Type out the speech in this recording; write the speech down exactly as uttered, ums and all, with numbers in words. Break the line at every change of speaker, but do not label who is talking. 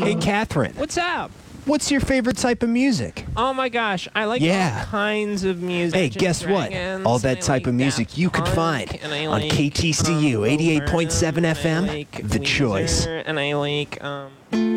Hey, Catherine.
What's up?
What's your favorite type of music?
Oh my gosh, I like
Yeah.
all kinds of music.
Hey,
Dungeons
guess
and
what?
Dragons,
All
and
that
I
type
like
of music
Daft
you could
Punk,
find
and I
on
like,
K T C U
um,
eighty-eight point seven
Bo
F M,
Burnham, and I like
The
Weezer,
Choice.
And I like um,